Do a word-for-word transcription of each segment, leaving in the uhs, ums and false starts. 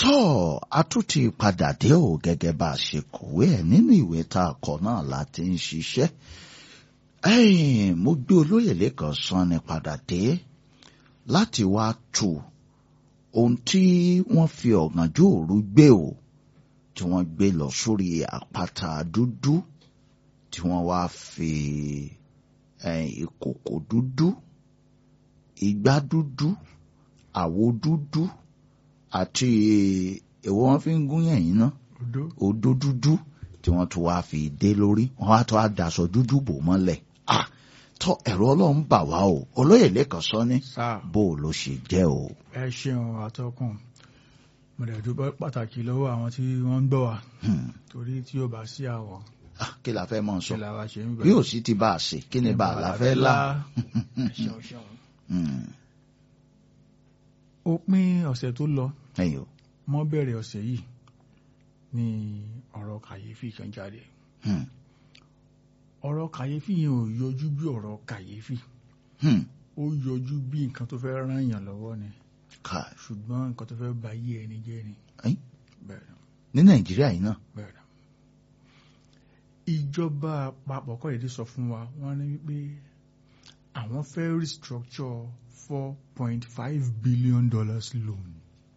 tọ́ a tún ti padà dé o gẹ́gẹ́ bá a ṣe kọ̀wé ẹ̀ nínú ìwé tá a kọ náà láti ń ṣiṣẹ́. mo gbé olóyè lẹ́kàn Sanni padà dé láti wá tu ohun tí wọ́n fi ọ̀gànjọ́ òru gbé o tí wọ́n gbé lọ sórí àpáta dúdú tí wọ́n wá fi ìkòkò dúdú igbá dúdú àwo dúdú àti èwo wọn fi ń gún yẹ̀yìn náà odó dúdú tí wọ́n tún wá fi dé lórí wọ́n wá tún wá daṣọ dúdú bò mọ́lẹ̀ ah tọ ẹ̀rọ Ọlọ́run bà wá o olóyè lẹ́kàn Sanni bó o ló ṣe jẹ́ o. ẹ ṣeun atọ́kùn mo dẹ̀ dúpẹ́ pàtàkì lọ́wọ́ àwọn tí wọ́n ń gbọ́ wa torí tí ó bá sí àwọ̀. kí la fẹ́ mọ̀ sọ bí ò sí ti bá a ṣe kí ni bá a la fẹ́ là. òpin ọ̀sẹ̀ tó lọ mọ́ bẹ̀rẹ̀ ọ̀sẹ̀ yìí ni ọ̀rọ̀ kàyéfì kan jáde. ọ̀rọ̀ kàyéfì yẹn ò yọjú bí ọ̀rọ̀ kàyéfì ó yọjú bí nǹkan tó fẹ́ ràn yàn lọ́wọ́ ni ṣùgbọ́n nǹkan tó fẹ́ ba yé ẹni jẹ́ ni. ní Nàìjíríà yìí náà. ìjọba àpapọ̀ kọ́ èdè sọ fún wa wọ́n ní wípé àwọn fẹ́ restructure four point five billion dollars loan.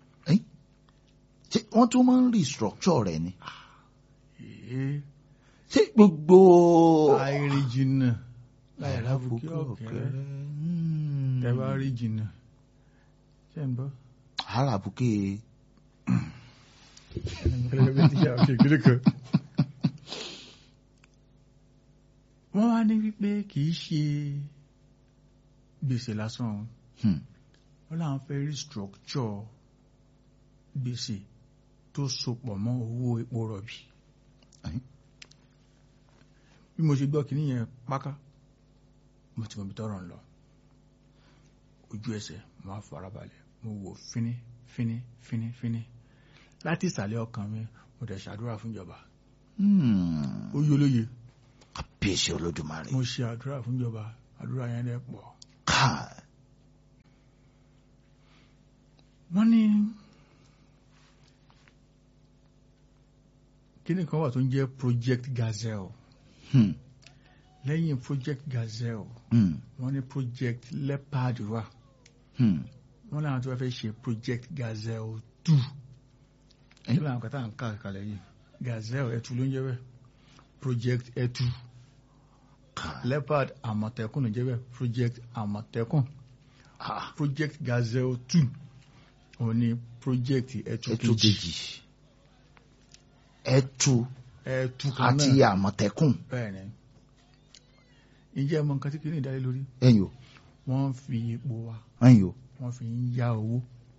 ṣé wọ́n tún máa ń restructure rẹ̀ ni. ṣé gbogbo. àìrí jìnnà láì lábùkí ọ̀kẹ́rẹ́ tẹ́ bá rí jìnnà ṣé ń bọ́. àràbùkí. wọ́n wá ní wípé kì í ṣe gbèsè lásán wọ́n láwọn fẹ́ restructure gbèsè tó sopọ̀ mọ́ owó epo rọ̀bì. bí mo ṣe gbọ́ kìíní yẹn páká mo ti mọ̀ bí tọ́rọ̀ ń lọ ojú ẹsẹ̀ mo á farabalẹ̀ mo wò fíní fíní fíní fíní láti ìsàlẹ̀ ọkàn mi mo dẹ̀ ṣàdúrà fún ìjọba. ó yí olóye. Àbíyèsí Olódùmarè. mo ṣe àdúrà fún ìjọba àdúrà yẹn dẹ̀ pọ̀. wọ́n ní kíní kan wà tó ń jẹ́ Project Gazelle. Hmm. lẹ́yìn Project Gazelle Hmm. wọ́n ní Project Leopard wà. Hmm. wọ́n láwọn tó wá fẹ́ ṣe Project Gazelle two. kí làwọn kan tá à ń kà kalẹ̀ yìí Gazelle ẹ̀tù ló ń jẹ́ bẹ́ẹ̀ Project ẹ̀tù. Leopard Àmọ̀tẹ́kùn ló ń jẹ́ bẹ́ẹ̀ Project Àmọ̀tẹ́kùn. Ah. Project Gazelle two òun ni Project ẹ̀tù ẹ̀tù kejì ẹ̀tù ẹ̀tù kan náà àti Àmọ̀tẹ́kùn. bẹ́ẹ̀ ni ǹjẹ́ mọ nǹkan tí kìíní ìdálé lórí. ẹ̀yin o. wọ́n fi epo wa ẹ̀yin o. wọ́n fi ń yá owó.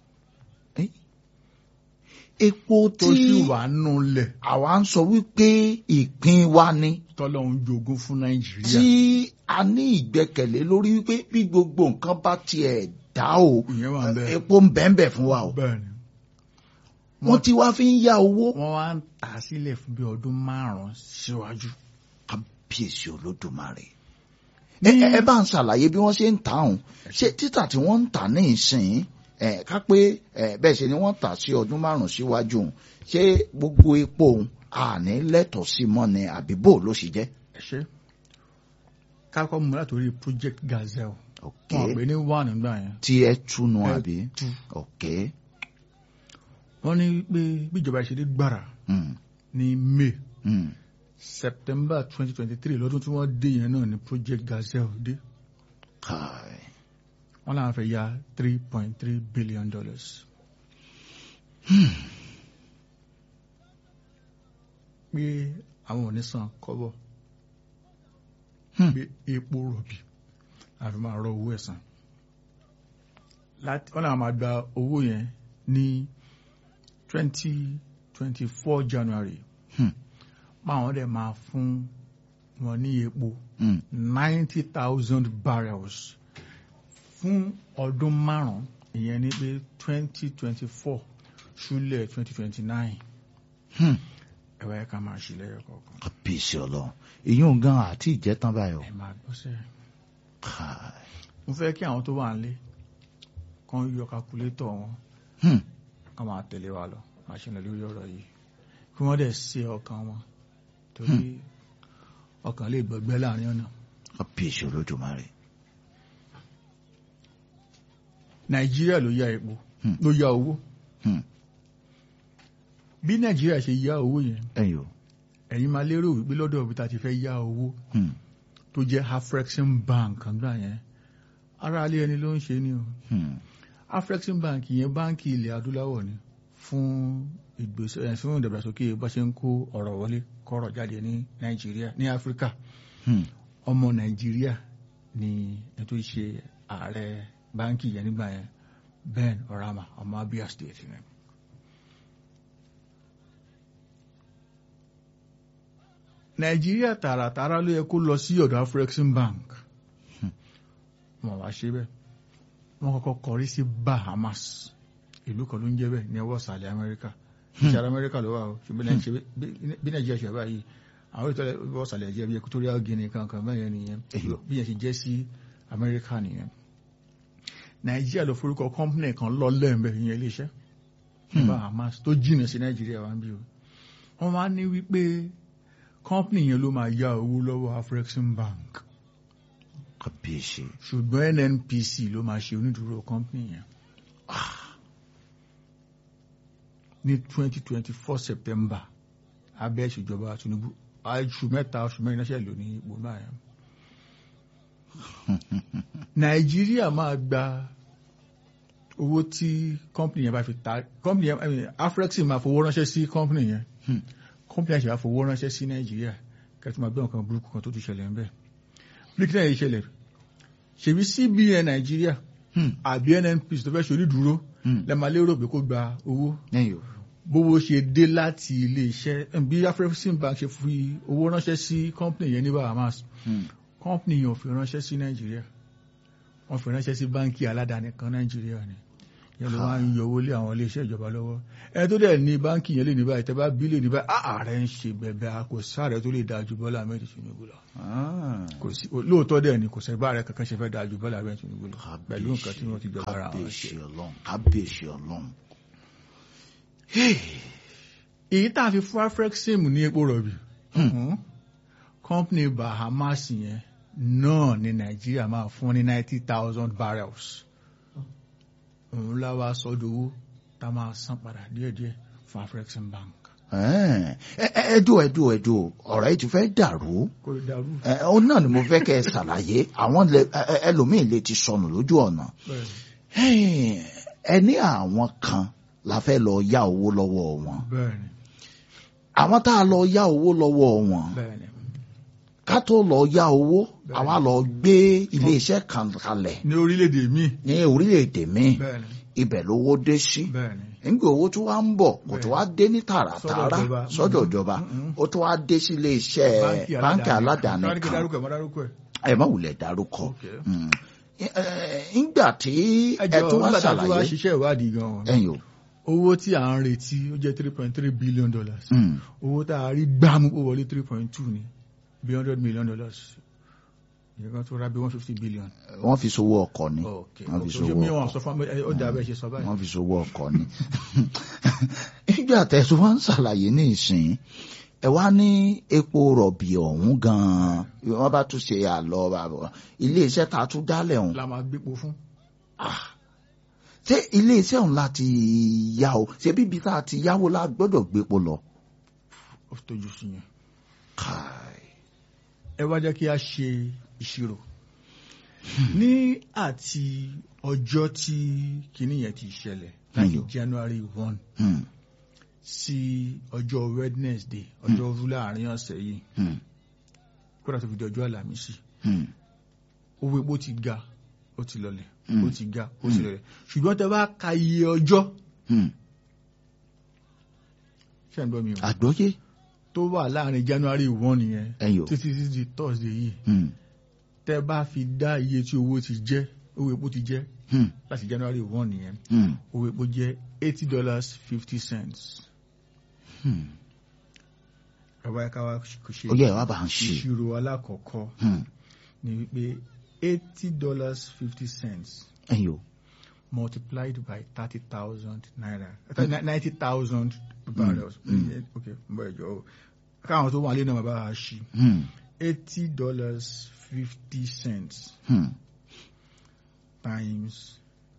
epo tí tó sì wà nù lẹ̀. àwa ń sọ wípé ìpín wa ni. tọ́lọ́hún jogún fún Nàìjíríà. tí a ní ìgbẹ́kẹ̀lé lórí wípé bí gbogbo nǹkan bá tiẹ̀ dá o epo ń bẹ́ẹ̀ fún wa o. bẹ́ẹ̀ni. wọ́n ti wá fi ń yá owó. wọ́n wá ń tà sílẹ̀ fún bí ọdún márùn-ún síwájú. Kábíyèsí Olódùmarè. ẹ ẹ bá ń ṣàlàyé bí wọ́n ṣe ń tà ọ̀hún ṣé títà tí wọ́n ń tà ní ìsìn ẹ ká pé ẹ bẹ́ẹ̀ ṣe ni wọ́n tà sí ọdún márùn-ún síwájú òun ṣé gbogbo epo òun àní lẹ́tọ̀ọ́ sí mọ́ ni àbí bò ló ṣe jẹ́. ẹ ṣe kákọ́ mu látòrí Project Gazelle. ok wọ́n pè ní wà nígbà yẹn. tí ẹ túnú àbí. tú. ok. wọ́n ní pé bíjọba ṣe dé gbàrà ní May. Mm. September twenty twenty three lọ́dún tí wọ́n dé yẹn náà ni Project Gazelle dé. Kai. wọ́n láwọn fẹ́ ya three point three billion dollars. pé àwọn ò ní san kọ́bọ̀. pé epo rọ̀bì àfi máa rọ owó ẹ̀sán. wọ́n láwọn máa gba owó yẹn ní twenty twenty four January. Hmm. máwọn dẹ̀ máa fún wọn ní epo ninety thousand barrels fún ọdún márùn-ún ìyẹn ní pé twenty twenty four ṣúlẹ̀ twenty twenty nine ẹ̀wá ẹ̀ka máa ṣe lẹ́yọ̀ kọ̀ọ̀kan. Kábíyèsí Ọlọ́run ìyún gan àti ìjẹ́tàn báyọ̀. ẹ máa gbọ́ sẹ́ mo fẹ́ kí àwọn tó wà nílé kan yọ kakulétọ̀ wọn kàn máa tẹ̀lé wa lọ máa ṣe lọ lórí ọ̀rọ̀ yìí kí wọ́n dẹ̀ ṣe ọkàn wọn torí ọkàn lè gbọgbẹ́ láàrin ọ̀nà. ọ̀pẹ̀ ìṣòro Olódùmarè. Nàìjíríà ló yá epo ló yá owó bí Nàìjíríà ṣe yá owó yẹn ẹ̀yin máa lérò wípé lọ́dọ̀ òbí ta ti fẹ́ yá owó tó jẹ́ Afreximbank kan gbà yẹn ara alẹ́ ẹni ló ń ṣe ni o Afreximbank yẹn báńkì ilẹ̀ adúláwọ̀ ni fún ìgbésẹ̀ fún ìdàgbàsókè bá ṣe ń kó ọ̀rọ̀ wọlé kọ́rọ̀ jáde ní Nàìjíríà ní Áfíríkà ọmọ Nàìjíríà ni ẹni tó ṣe ààrẹ báńkì yẹn nígbà yẹn Ben Orama ọmọ Abia State ni. Nàìjíríà tààràtààrà ló yẹ kó lọ sí ọ̀dọ̀ Afreximbank wọ́n wá ṣe bẹ́ẹ̀ wọ́n kọ́kọ́ kọrí sí Bahamas ìlú kan ló ń jẹ́ bẹ́ẹ̀ ní ọwọ́ ìsàlẹ̀ Amẹ́ríkà ìṣàlẹ̀ Amẹ́ríkà ló wà ó ṣùgbọ́n bí Nàìjíríà ṣe báyìí àwọn ìtọ́lẹ̀ ọwọ́ ìsàlẹ̀ jẹ́ bí Equatorial Guinea kankan bẹ́ẹ̀ nìyẹn bí yẹn ṣe jẹ́ sí Amẹ́ríkà nìyẹn. Nàìjíríà ló forúkọ kọ́mpìnì kan lọ́lẹ̀ ń bẹ̀ ìyẹn iléeṣẹ́ Bahamas tó jìnnà sí Nàìjíríà wá ń bí o wọ́n máa ní wípé kọ́mpìnì yẹn ló máa yá owó lọ́wọ́ Afreximbank kàbíyèsí ṣùgbọ́n N N P C ló máa ṣe onídùúró kọ́mpìnì yẹn ní twenty twenty four September abẹ́ ìṣèjọba Tinubu oṣù mẹ́ta oṣù mẹ́rin náà ṣe lò ní ipò náà yẹn. Nàìjíríà máa gba owó tí kọ́mpìnì yẹn bá fi ta kọ́mpìnì yẹn Afrexim máa fowó ránṣẹ́ sí kọ́mpìnì yẹn kọ́mpìnì yẹn ṣe máa fowó ránṣẹ́ sí Nàìjíríà kẹ́tù máa gbé nǹkan burúkú kan tó ti ṣẹlẹ̀ ń bẹ̀. bíríkìlẹ̀ yìí ṣẹlẹ̀ ṣèbí C B N Nàìjíríà àbí N N P C tó fẹ́ ṣe onídùúró lẹ́ẹ̀ máa lérò pé kó gba owó bówó ṣe dé láti ilé-iṣẹ́ bí Afreximbank ṣe fi owó ránṣẹ́ sí kọ́mpìnì yẹn ní Bahamas kọ́mpìnì yẹn ò fi ránṣẹ́ sí Nàìjíríà wọ́n fi ránṣẹ́ sí báńkì aládàáni kan Nàìjíríà ni yẹn ló wá ń yọ owó lé àwọn ilé-iṣẹ́ ìjọba lọ́wọ́ ẹni tó dẹ̀ ní báńkì yẹn lè ní báyìí tẹ́bá bí lè ní báyìí ààrẹ ń ṣe bẹ̀bẹ̀ kò sáré tó lè dájú Bọ́lá Ahmed Tinubu lọ lóòótọ́ dẹ̀ ni kò sẹ́gbà rẹ̀ kankan ṣe fẹ́ dájú Bọ́lá Ahmed Tinubu lọ pẹ̀lú nǹkan tí wọ́n ti jọba ara wọn ṣe. kábíyèsí Ọlọ́run. èyí tá a fi fún Afrexim ní epo rọ̀bì kọ́mpìnì Bahamas yẹn náà ní Nàìjíríà máa fún ní ninety thousand barrels òun láwa sọ́dọ̀ owó tá a máa san padà díẹ̀díẹ̀ fún Afreximbank. ẹdùn ẹdùn ẹdùn ọ̀rọ̀ yìí ti fẹ́ dàrú ó náà ni mo fẹ́ kẹ́ ẹ ṣàlàyé àwọn ẹlòmíín lè ti sọnù lójú ọ̀nà ẹ ní àwọn kan la fẹ́ lọ yá owó lọ́wọ́ wọn àwọn tá a lọ yá owó lọ́wọ́ wọn ká tó lọ yá owó àwa lọ gbé iléeṣẹ́ kan kalẹ̀ ní orílẹ̀-èdè mi ní orílẹ̀-èdè mi ibẹ̀ lówó dé sí nígbà owó tó wá ń bọ̀ kò tó wá dé ní tààràtààrà sọ́dọ̀ ìjọba ó tó wá dé sí iléeṣẹ́ báńkì aládàáni kan ẹ má wulẹ̀ dárúkọ nígbà tí ẹ tó wá ṣàlàyé ẹ̀yìn o owó tí à ń retí ó jẹ́ three point three billion dollars owó tá a rí gbámú ó wọlé three point two ni bí hundred million dollars ìyẹn kan tó ra bí one fifty billion. wọ́n fi sowó ọkọ̀ ni wọ́n fi sowó ọkọ̀ wọ́n fi sowó ọkọ̀ ni. nígbà tẹ̀sán wọn ń ṣàlàyé ní ìsìn ẹ wá ní epo rọ̀bì ọ̀hún gan-an wọ́n bá tún ṣe àlọ́ iléeṣẹ́ tá a tún dálẹ̀ ọ̀hún. la máa gbépo fún. ṣé iléeṣẹ́ ọ̀hún láti yá o ṣé bíbi tá a ti yáwó la gbọ́dọ̀ gbépo lọ. ó tójú sí yẹn. ẹ wá jẹ́ kí a ṣe ìṣirò ní àti ọjọ́ tí kinní yẹn ti ṣẹlẹ̀ láti January one sí ọjọ́ Wednesday ọjọ́ òru láàrin ọ̀sẹ̀ yìí kódà tó fi di ọjọ́ Àlàmísì owó epo ti ga ó ti lọlẹ̀ ó ti ga ó ti lọlẹ̀ ṣùgbọ́n tẹ́ bá ka iye ọjọ́ ṣé ń gbọ́ mi o àgbọ́yé tó wà láàrin January one yẹn títí títí di Thursday yìí tẹ́ bá fi dá iye tí owó ti jẹ́ owó epo ti jẹ́ láti January one yẹn owó epo jẹ́ eighty dollars fifty cents. ẹ̀wá ẹ̀ka wa ṣe ìṣirò alákọ̀ọ́kọ́ ni wípé eighty dollars fifty cents multiplied by thirty thousand naira ninety thousand barrels. Mm. Okay, mbọ̀jọ́ káwọn tó wà lé náà bá a ṣí eighty dollars fifty cents Hmm. times.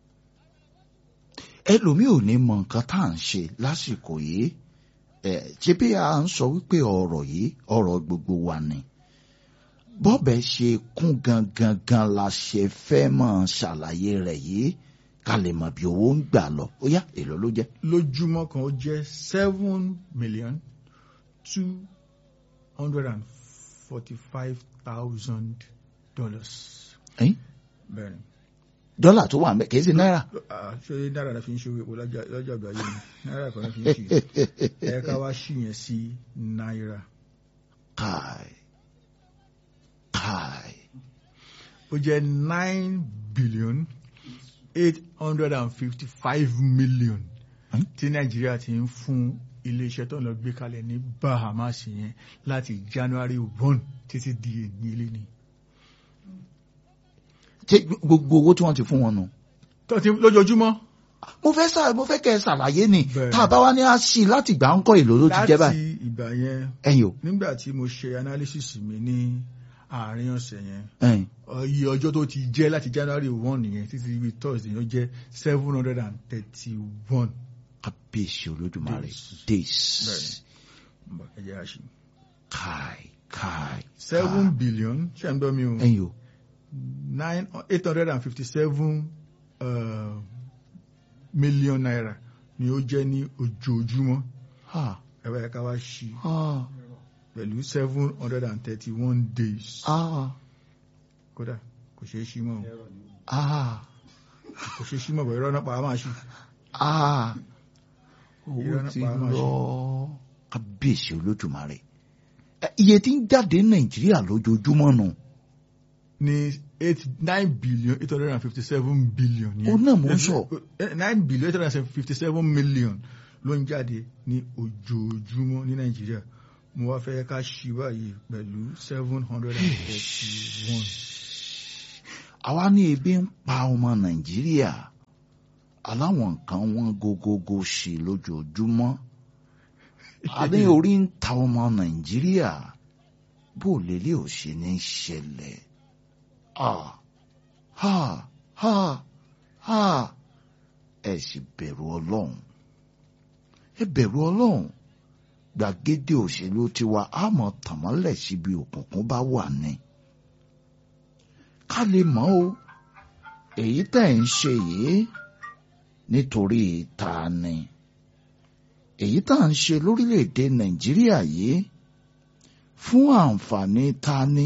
ẹlòmíì ò ní mọ nǹkan tá à ń ṣe lásìkò yìí ẹ ṣé bí a ń sọ wípé ọ̀rọ̀ yìí ọ̀rọ̀ gbogbo wa ni bọ́bẹ̀ ṣe kún gangan gan la ṣe fẹ́ mọ̀ ṣàlàyé rẹ̀ yìí ká lè mọ̀ bí owó ń gbà lọ ó yá èlò ló jẹ́. Lójúmọ́ kan ó jẹ́ seven million two hundred and forty-five thousand dollars. Ẹ̀yin Bẹ́ẹ̀ni. dọ́là tó wà ń bẹ̀ kì í ṣe náírà. Ah, ṣé náírà la fi ń ṣe epo lọ́jà lọ́jà àgbáyé ni náírà kan la fi ń ṣe ẹ ká wá ṣì yẹn sí náírà. káì káì Ó jẹ́ nine billion eight hundred and fifty-five million Hmm? tí Nàìjíríà ti ń fún iléeṣẹ́ tó ń lọ gbé kalẹ̀ ní Bahamas yẹn láti January one títí di èyí ilé ni. ṣé gbogbo owó tí wọ́n ti fún wọn nù. tó ti lójoojúmọ́. mo fẹ́ sà mo fẹ́ kẹ́ ẹ ṣàlàyé ni Bẹ́ẹ̀. tá a bá wá ní àṣì láti gbà ń kọ́ èlò ló ti jẹ́ láti báyìí. ìgbà yẹn ẹ̀yin o nígbà tí mo ṣe analysis mi ní àárín ọ̀sẹ̀ yẹn ẹ̀yin iye ọjọ́ tó ti jẹ́ láti January one yẹn títí ibi Thursday yẹn jẹ́ seven hundred and thirty-one kábíyèsí olódùmarè Days. days ẹ jẹ́ àṣì. káì káì seven billion ṣe ń gbọ́ mi o ẹ̀yin o nine eight hundred and fifty-seven million naira ni ó jẹ́ ní ojoojúmọ́ ah ẹ̀rọ ẹ̀ka wá ṣí ah pẹ̀lú seven hundred and thirty-one days ah kódà kò ṣeé ṣí mọ́ o. ah kò ṣe sí mọ̀bọ̀ ìrọ́nà pa á máa ṣe. ah owó Ìrọ́nà ti pa á máa lọ kábíyèsí olódùmarè Ẹ, iye tí ń jáde ní Nàìjíríà lójoojúmọ́ nù. ní eight nine billion eight hundred and fifty seven billion yẹn. Ó náà mò ń sọ. nine billion eight hundred and fifty seven million ló ń jáde ní ojoojúmọ́ ní Nàìjíríà mo wá fẹ́ ká ṣí báyìí pẹ̀lú seven hundred and thirty-one. àwa ní ebi ń pa ọmọ Nàìjíríà aláwọn nǹkan wọn gógógó sí lójoojúmọ́ àní orí ń ta ọmọ Nàìjíríà bó lélẹ̀ ò ṣe ní ṣẹlẹ̀ ah ha ha ha ẹ sì bẹ̀rù Ọlọ́run ẹ bẹ̀rù Ọlọ́run gbàgede òṣèlú tiwa àmọ́ tàmọ́lẹ̀ síbi òkùnkùn bá wà ní ká lè mọ̀ o èyí tẹ̀ ń ṣe yìí nítorí ta ni èyí tá à ń ṣe lórílẹ̀‐èdè Nàìjíríà yìí fún àǹfààní ta ni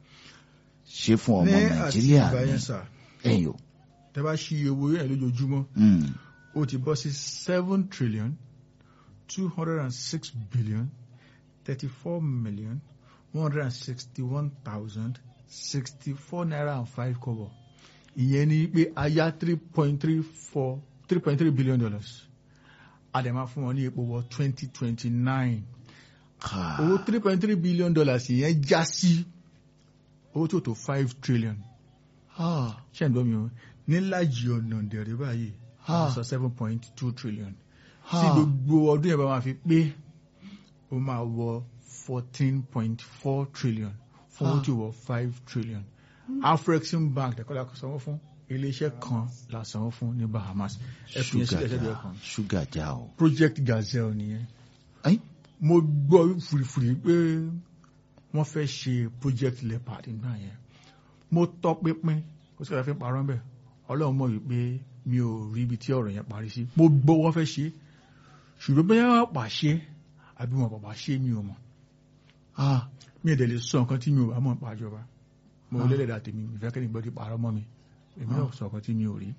ṣe fún ọmọ Nàìjíríà ní àti ìgbà ni yẹn sà ẹ̀yin o. tẹ́ bá ṣí owó yẹn lójoojúmọ́ Mm. ó ti bọ́ sí seven trillion two hundred and six billion thirty-four million one hundred and sixty-one thousand sixty-four naira and five kobo ìyẹn ni pé a yá three point three four three point three billion dollars a dẹ̀ máa fún wọn ní epo wọ twenty twenty nine Ká- owó three point three billion dollars ìyẹn já sí owó tó tó five trillion Ah, ṣé ń gbọ́ mi o níláàjì ọ̀nà dẹ̀rẹ̀ báyìí Ah. a sọ seven point two trillion tí ah, gbogbo ọdún yẹn bá máa fi pé ó máa wọ fourteen point four trillion fún owó Ah. tí ó wọ five trillion Afreximbank tẹ̀kọ́lá sanwó fún iléeṣẹ́ kan la sanwó fún ní Bahamas ẹ fi yẹn sílẹ̀ ṣúgà sẹ́dọ̀ já kan ṣúgà já o. Project Gazelle nìyẹn Ẹ́n? mo gbọ́ fùrìfùrì pé wọ́n fẹ́ ṣe Project Leopard nígbà yẹn mo tọ́ pínpín kó sì kọ́ra fi ń parọ́ bẹ́ẹ̀ Ọlọ́run mọ̀ wípé mi ò rí ibi tí ọ̀rọ̀ yẹn parí sí mo gbọ́ wọ́n fẹ́ ṣe ṣùgbọ́n bẹ́ẹ̀ wọ́n pa ṣe àbí wọn pàpà ṣe mi ò mọ̀ Ah, mi ò dẹ̀ lè sọ nǹkan tí mi ò bá mọ̀ pa ìjọba mo lélẹ̀dà tèmi ìfẹ́ kẹ́ni gbọ́dọ̀ parọ́ mọ́ mi èmi náà sọ nǹkan tí mi ò rí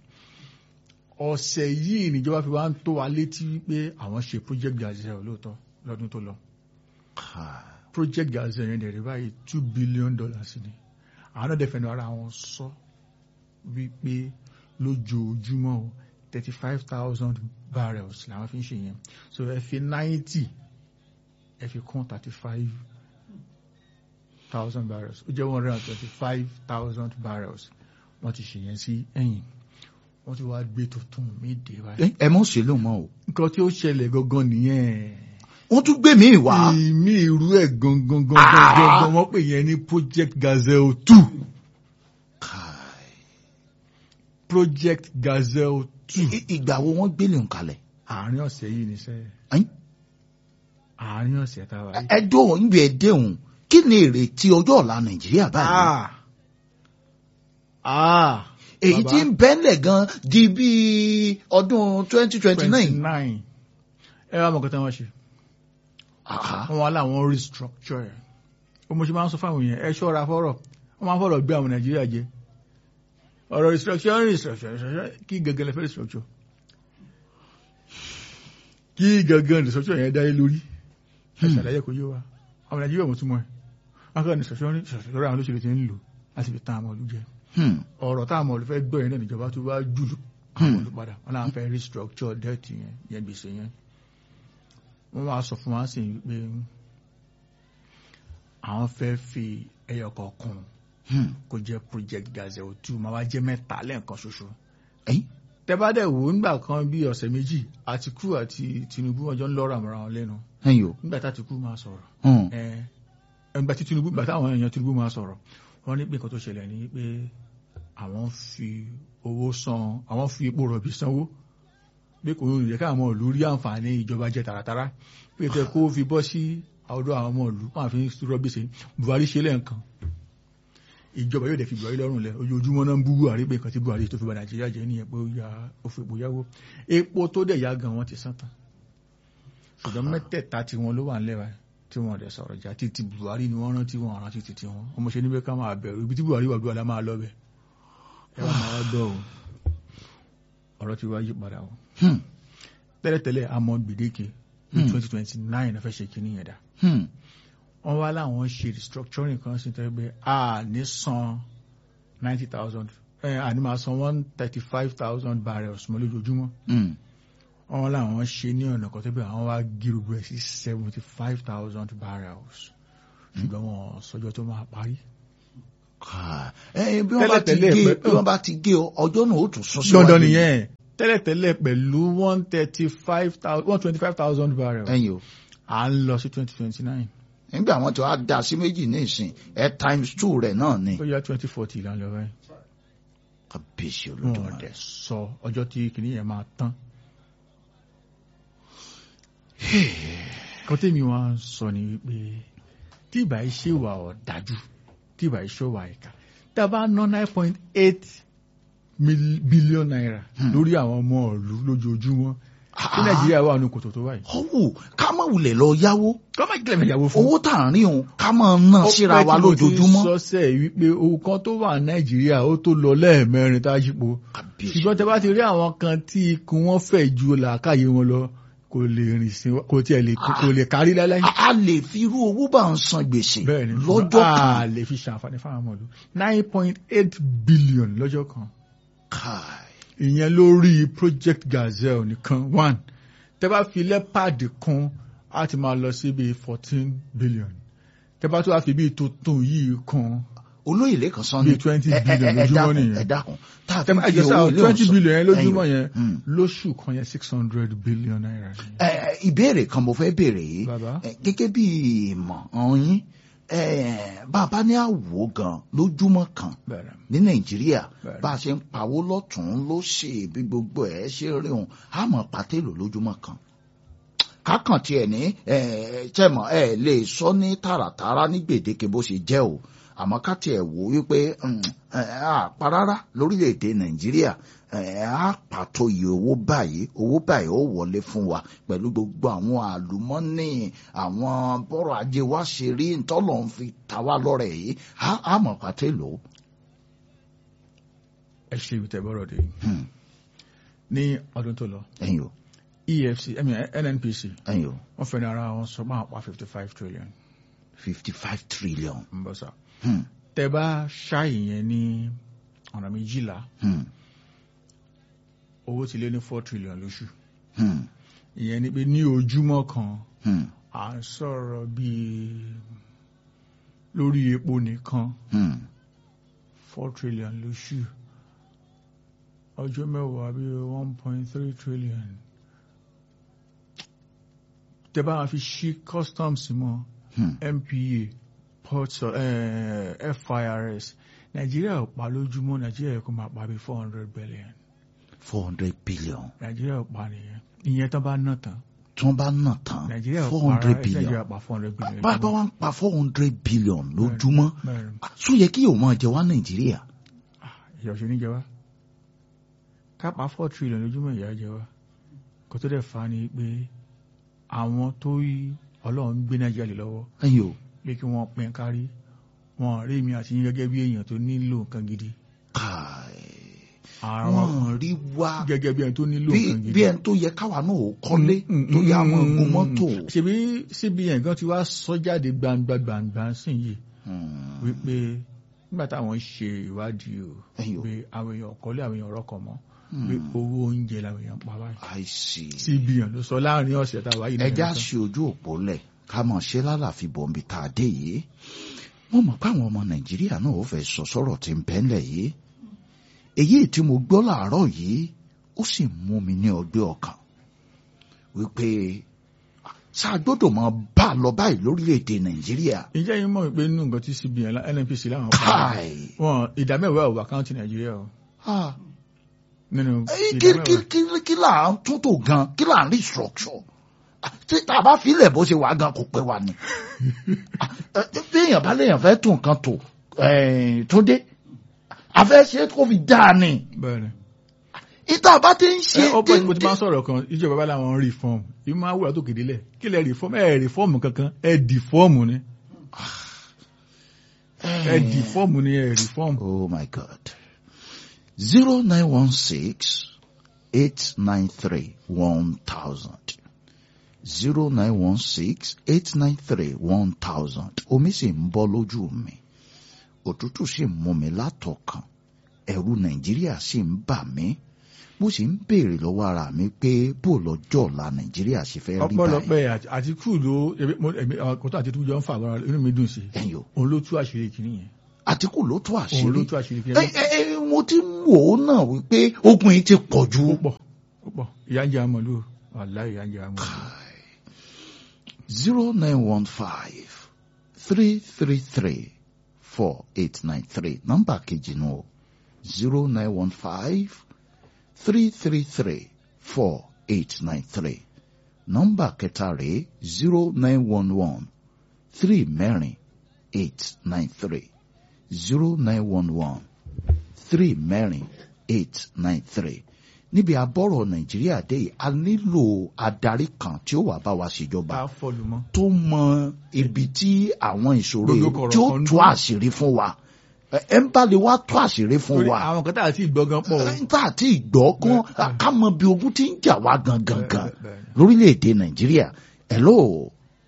ọ̀sẹ̀ yìí níjọba fi wá ń tó wa létí wípé àwọn ṣe Project Gazelle lóòótọ́ lọ́dún tó lọ ká- Project Gazelle yẹn dẹ̀rẹ̀ báyìí two billion dollars ni àwọn náà dẹ̀fẹ̀ ní ara wọn sọ wípé lójoojúmọ́ o thirty five thousand barrels làwọn fi ń ṣe yẹn so ẹ fi ninety ẹ fi kún thirty five thousand barrels ó jẹ́ one hundred and twenty five thousand barrels wọ́n ti ṣe yẹn sí ẹ̀yìn wọ́n ti wá gbé tuntun mí dé wá. ẹ mọ̀ sí ló mọ́ o. nǹkan tí ó ṣẹlẹ̀ gangan nìyẹn. wọ́n tún gbé mi wá. ìmí irú ẹ̀ gangan gangan gangan wọ́n pè yẹn ní Project Gazelle two. Project Gazelle two. ìgbà wo wọ́n gbélé ń kalẹ̀. àárín ọ̀sẹ̀ yìí ni sẹ́yìn. àárín ọ̀sẹ̀ tá a wà yìí. ẹ dóhùn níbi ẹ déhùn kí ni ìrètí ọjọ́ ọ̀la Nàìjíríà báyìí. èyí tí ń bẹ́ńlẹ̀ gan di bí ọdún twenty twenty nine. ẹ wá mọ̀ kọ́tà wọn ṣe. wọ́n wá láwọn restructure ẹ̀. ó mo ṣe máa ń sọ fáwọn èèyàn ẹ ṣọ́ra fọ́rọ̀ wọ́n máa ń fọ́rọ̀ gbé àwọn Nàìjíríà jẹ. ọ̀rọ̀ restructure restructure kí gẹ́gẹ́ lẹ fẹ́ restructure. kí gẹ́gẹ́ restructure yẹn dáyé lórí. ẹ ṣàlàyé kò yé wa àwọn Nàìjíríà mọ̀ túmọ̀ ẹ̀. wọ́n kọ́ restructure restructure àwọn olóṣèlú ti ń lò láti fi tán àwọn olú jẹ. ọ̀rọ̀ táwọn ọmọ olùfẹ́ gbọ́ yẹn náà níjọba tó wá jùlọ àwọn olùpadà wọn náà fẹ́ restructure debt yẹn yẹn gbèsè yẹn. wọ́n wá sọ fún wa sí pé àwọn fẹ́ fi ẹyọ kọ̀ọ̀kan kó jẹ́ Project Gazelle two máa wá jẹ́ mẹ́ta lẹ́ẹ̀kan ṣoṣo. tẹ́bádẹ̀ wò nígbà kan bí ọ̀sẹ̀ méjì Àtìkù àti Tinubu ọjọ́ ń lọ́rọ̀ àmọ́ra wọn lẹ́nu. nígbà tí Àtìkù máa sọ̀rọ̀ ẹgbẹ́ tí Tinubu gbà táwọn èèyàn Tinubu máa sọ̀rọ̀ wọ́n ní pé nǹkan tó ṣẹlẹ̀ ní pé àwọn fi owó san àwọn fi epo rọ̀bì sanwó pé kò ní ìrẹ́ká àwọn ìlú rí àǹfààní ìjọba jẹ tààràtàrà pé tẹ kó fi bọ́ sí ọ̀dọ̀ àwọn ọmọ ìlú máa fi rọ́bì sí Buhari ṣe lẹ́ǹkan ìjọba yóò dẹ̀ fi Buhari lọ́rùn lẹ̀ ojoojúmọ́ náà ń bú Buhari pé nǹkan tí Buhari tó fi ba Nàìjíríà jẹ́ nìyẹn pé ó ya òfin epo yáwó epo tó dẹ̀ yá gan wọn ti sán tán ṣùgbọ́n mẹ́tẹ̀ẹ̀ta tí wọn ló wà ńlẹ̀ báyìí tí wọ́n dẹ̀ sọ̀rọ̀ jà títí Buhari ni wọ́n rántí wọn rántí títí wọn ọmọ ṣe níbẹ̀ ká máa bẹ̀rù ibi tí Buhari wà gbọ́dọ̀ máa lọ bẹ̀ ẹ wà máa gbọ́ o ọ̀rọ̀ ti wá yí padà o tẹ́lẹ̀tẹ́lẹ̀ àmọ́ gbèdéke ní twenty twenty nine fẹ́ ṣe kínní yẹn dá wọ́n wá láwọn ṣe restructuring kan sí tẹ́lẹ̀ pé a ní san ninety thousand ẹ a ní máa san one thirty five thousand barrels mọ́ lójoojúmọ́ wọ́n láwọn ṣe ní ọ̀nà kan tẹ́bẹ̀ àwọn wá gírùgbù ẹ̀ sí seventy five thousand barrels ṣùgbọ́n wọn sọjọ́ tó máa parí. bí wọ́n bá ti gé ọjọ́ náà ó tún sún síwájú. dandan nìyẹn tẹ́lẹ̀tẹ́lẹ̀ pẹ̀lú one thirty five thousand one twenty five thousand barrels à ń lọ sí twenty twenty nine. nígbà wọn ti wá dá sí méjì ní ìsìn ẹ times two rẹ̀ náà ni. ó yá twenty forty ìlànà lọ báyìí. kábíyèsí Olódùmarè. wọn dẹ̀ sọ ọjọ́ tí kìnìyẹn máa tán. kan tèmi wá ń sọ ni wípé tí ìbá iṣẹ́ wà ọ̀dájú tí ìbá iṣẹ́ wà ìka tá a bá ná nine point eight billion naira lórí àwọn ọmọ ìlú lójoojúmọ́ tí Nàìjíríà wà ní kòtò tó wáyé. ọwọ́ ká má wulẹ̀ lọ yáwó ká má kílẹ̀ mẹ́yàwó fún. owó tà ń rí òun ká máa ná síra wa lójoojúmọ́. ọpẹ́ tí mo ti sọ́sẹ̀ wípé owó kan tó wà Nàìjíríà ó tó lọ lẹ́ẹ̀mẹrin tá a yípo ṣùgbọ́n tẹ bá ti rí àwọn kan tí ikùn wọn fẹ̀ ju làákàyè wọn lọ kò lè rìn sí kò tí ẹ lè kò lè kárí láláyé. a lè fi irú owó bá ń san gbèsè lọ́jọ́ kan. a lè fi ṣàǹfààní fáwọn ọmọ ìlú nine point eight billion lọ́jọ́ kan. ìyẹn lórí Project Gazelle nìkan one tẹ́ bá fi leopard kún á ti máa lọ sí bíi fourteen billion tẹ́ bá tó wá fi bíi tuntun yìí kún. olóyè lẹ́kan sọ ni bíi twenty billion lójúmọ́ nìyẹn. ẹ dákun tá a fi fi owó ilé ọ̀sán twenty billion yẹn lójúmọ́ yẹn lóṣù kan yẹn six hundred billion naira. ìbéèrè kan mo fẹ́ béèrè yìí gẹ́gẹ́ bí ìmọ̀ ọ̀yin bàbá ní àwò gan lójúmọ́ kan ní Nàìjíríà bá a ṣe ń pawó lọ́tún ló ṣe bí gbogbo ẹ̀ ṣe rí òun àmọ́ pàtẹ́lò lójúmọ́ kan kákan tiẹ̀ ní tẹ̀mọ̀ ẹ̀ lè sọ ní tààràtàrà ní gbèdéke bó ṣe jẹ́ o àmọ́ ká tiẹ̀ wò wípé àpá rárá lórílẹ̀‐èdè Nàìjíríà á pàtó iye owó báyìí owó báyìí ó wọlé fún wa pẹ̀lú gbogbo àwọn àlùmọ́nì àwọn bọ́rọ̀ ajé wa ṣe rí ntọ́lọ̀ ń fi ta wá lọ́rẹ̀ yìí á mọ̀ pàtó èlò. ẹ ṣe ìwé tẹ̀bọ́rọ̀ dé ní ọdún tó lọ ẹ̀yìn o E F C I mean N N P C ẹ̀yìn o wọ́n fẹ́ ní ara wọn sọ máa pa fifty five trillion. fifty five trillion. ń bọ̀ sá. tẹ bá ṣáàyè yẹn ní ọ̀nà méjìlá owó ti lé ní four trillion lóṣù. ìyẹn ni pé ní ojúmọ́ kan à ń sọ̀rọ̀ bíi lórí epo nìkan four trillion lóṣù ọjọ́ mẹ́wàá bí one point three trillion tẹ́ bá wọn fi ṣí customs mọ́ M P A ports uh, F I R S Nàìjíríà ò pa lójúmọ́ Nàìjíríà kò máa pa bí four hundred billion. four hundred billion. Nàìjíríà ò pa nìyẹn ìyẹn tó bá ná tán. tí wọ́n bá ná tán Nàìjíríà four hundred billion. Nàìjíríà pa four hundred billion. bàbá wa ń pa four hundred billion lójúmọ́ sún yẹ kí yóò máa jẹ wá Nàìjíríà. ìyà òṣèlú jẹ wá ká pa four trillion lójúmọ́ ìyà jẹ wá kò tó dẹ̀ fa ni pé àwọn tó yí Ọlọ́run gbé Nàìjíríà lé lọ́wọ́ ẹ̀yin o pé kí wọ́n pín kárí wọn rí mi àti yín gẹ́gẹ́ bí èèyàn tó nílò nǹkan gidi. wọ́n rí wá gẹ́gẹ́ bí ẹni tó nílò nǹkan gidi. bí ẹni tó yẹ káwa náà ó kọ́lé tó yẹ àwọn ogun mọ́tò. ṣebí síbi yẹn gan ti wá sọ jáde gbangba gbangba sìn yìí wípé nígbà táwọn ṣe ìwádìí o pé àwọn èèyàn kọ́lé àwọn èèyàn rọ́kọ̀ mọ́ pé owó oúnjẹ làwọn èèyàn pa báyìí. síbi yẹn ló sọ láàrin ọ̀sẹ̀ táwa yìí. ẹja ṣe ojú òpó lẹ̀ ká mọ̀ ṣe lálàfi bọ̀m̀bì tá a dé yìí mo mọ̀ pé àwọn ọmọ Nàìjíríà náà ò fẹ́ sọ sọ̀rọ̀ tí ń bẹ́ńlẹ̀ yìí èyí tí mo gbọ́ làárọ̀ yìí ó sì mú mi ní ọgbẹ́ ọkàn wípé ṣáà gbọ́dọ̀ máa bá a lọ báyìí lórílẹ̀‐èdè Nàìjíríà. ìjẹ́ yín mọ̀ pé nínú nǹkan tí C B N N N P C láwọn pa wọn ìdá mẹ́wàá ò àkáǹtì Nàìjíríà o. nínú ìdá mẹ́wàá kí là ń tún tò gan kí là ń rí structure tí tá a bá filẹ̀ bó ṣe wà gan kò pẹ́ wà ní. bí èèyàn bá léèyàn fẹ́ tún nǹkan tò tó dé àfẹ́ ṣe kó fi dáa ni. bẹ́ẹ̀ni. ìta bá ti ń ṣe. ẹ ọ̀pọ̀ ìgbò tí máa ń sọ̀rọ̀ kan ìjọba bá láwọn reform yìí máa wúrà tó kéde lẹ̀ kí lẹ reform ẹ reform kankan ẹ deform ni. ẹ deform ni ẹ reform. oh my God. zero nine one six eight nine three one thousand zero nine one six eight nine three one thousand omi sì ń bọ́ lójú mi òtútù sì ń mú mi látọkàn ẹ̀rù Nàìjíríà sì ń bà mí mo sì ń béèrè lọ́wọ́ ara mi pé bó lọ́jọ́ ọ̀la Nàìjíríà sì fẹ́ rí báyìí. ọ̀pọ̀lọpọ̀ Àtíkù ló kótó Àtíkù jọ ń fà wọ́n inú mi dùn sí i òun ló tú àṣírí kìíní yẹn. Àtíkù ló tú àṣírí òun ló tú àṣírí kìíní. ẹ ẹ mo ti wò ó náà wípé ogun yìí ti pọ̀ jù. ó pọ̀ ó pọ̀ ìyà ń jẹ àmọ́lú wàláhì ìyà ń jẹ àmọ́lú. zero nine one five three three three four eight nine three nọ́mbà kejì nù o zero nine one five three three three four eight nine three nọ́mbà kẹta rèé zero nine one one three mẹ́rin eight nine three zero nine one one three mẹ́rin eight nine three níbi àbọ̀rọ̀ Nàìjíríà dé yìí a nílò adarí kan tí ó wà bá wa ṣèjọba tó mọ ibi tí àwọn ìṣòro yìí tí ó tú àṣírí fún wa ẹ ń bá lè wá tú àṣírí fún wa. àwọn kan tá àti ìgbọ́ gan pọ̀. tá àti ìgbọ́ kan ká mọ bí ogun ti ń jà wá gangan gan lórílẹ̀‐èdè Nàìjíríà. hello.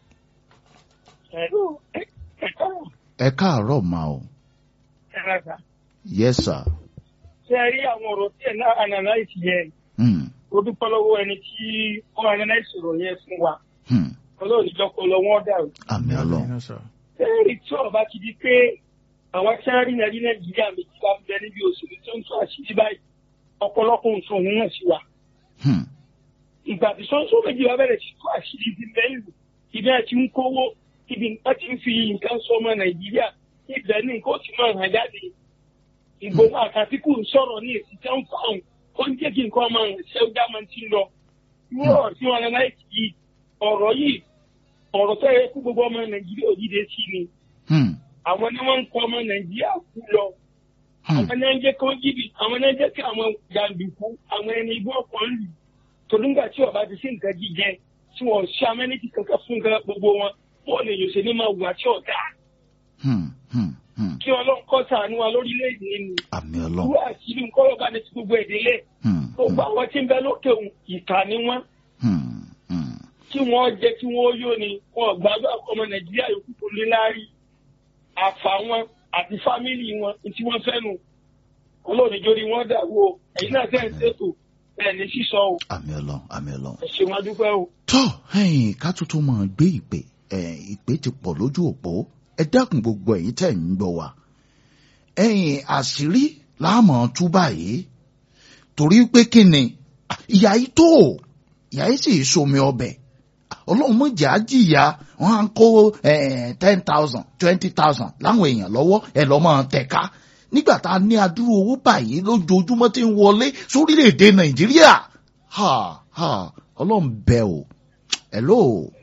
ẹ káàárọ̀ ma o. yes sir. ṣe rí àwọn ọ̀rọ̀ tí ẹ̀ náà analyse yẹn ó dúpẹ́ lọ́wọ́ ẹni tí ó analyse ọ̀rọ̀ yẹn fún wa ọlọ́run ìjọpọ̀ lọ wọ́n dàrú. àmín Ọlọ́run. ṣe rí tí ọba ti di pé àwọn sẹ́rí nàìjí Nàìjíríà méjì bá bẹ níbi òṣèlú tó ń tún àṣírí báyìí ọ̀pọ̀lọpọ̀ nǹkan òun náà sí wa. ìgbà tí sọ́nsọ́ méjì wá bẹ̀rẹ̀ sí tún àṣírí ti bẹ́ẹ̀lù ibi ẹ̀ ti ń kówó ibi nǹkan ti ń fi nǹkan sọ ọmọ Nàìjíríà ibẹ̀ ní nǹkan ó ti máa hàn jáde. Ìgbòho àtàtìkù ń sọ̀rọ̀ ní èsì tẹ́ ń fa òun ó ń jẹ́ kí nǹkan ọmọ ṣẹ́ ó já máa ti lọ. Wọ́n tí wọ́n náà yìí ọ̀rọ̀ yìí ọ̀rọ̀ tó yẹ kó gbogbo ọmọ Nàìjíríà òjìde sí ni. Àwọn ni wọ́n ń kọ́ ọmọ Nàìjíríà kú lọ. Àwọn náà ń jẹ́ kó jìbì àwọn náà ń jẹ́ kí àwọn jàǹdùkú àwọn ẹni igbó ọkọ̀ ń lù. Tòlúngà tí ọba ti sí nǹkan jíjẹ tí wọ́n ṣe amẹ́nìtì kankan fún nǹkan gbogbo wọn wọ́n lè yòó ṣe ní máa wà tí ọ̀dà. Kí Ọlọ́run kó ṣàánú wa lórílẹ̀-èdè ni. Àmín Ọlọ́run. Wúwà sí ní nǹkan ọ̀gá ní ti gbogbo ìdílé. Gbogbo àwọn tí ń bẹ lókè òun ìkà ni wọ́n. Kí wọ́n jẹ́ kí wọ́n yó ni wọ́n gbàgbọ́ ọmọ Nàìjíríà yòókù kò lé láárí. Àfà wọn àti fámìlì wọn tí wọ́n fẹ́ nu. Ọlọ́run ìjọ ni wọ́n dà wo èyí náà tẹ̀ ń ṣètò ẹ̀ ní sísọ o. Àmín Ọlọ́run àmín Ọlọ́run. Ẹ ṣé wọn dúpẹ́ o. Tọ́ ẹ̀yin ká tuntun máa gbé ìpè ìpè ti pọ̀ lójú òpó ẹ dákun gbogbo ẹ̀yin tẹ̀ ń gbọ́ wa ẹ̀yin àṣírí láàmú tú báyìí torí pé kí ni ìyá yìí tó ìyá yìí sì somi ọbẹ̀ ọlọ́run mọ̀ jà á jìyà wọ́n á kó ten thousand twenty thousand láwọn èèyàn lọ́wọ́ ẹ̀ lọ́ máa tẹ̀ka nígbà tá a ní adúrú owó báyìí lójoojúmọ́ tí ń wọlé sórílẹ̀‐èdè nàìjíríà ha ha ọlọ́run bẹ̀ o hello.